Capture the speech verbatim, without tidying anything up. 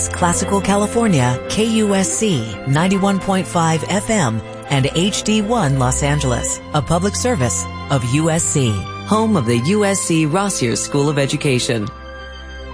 Classical California, K U S C ninety-one point five F M and H D one Los Angeles, a public service of U S C, home of the U S C Rossier School of Education.